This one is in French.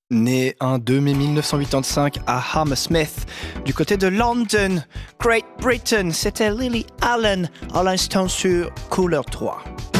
Né un 2 mai 1985 à Hammersmith, du côté de London, Great Britain, c'était Lily Allen à l'instant sur Couleur 3.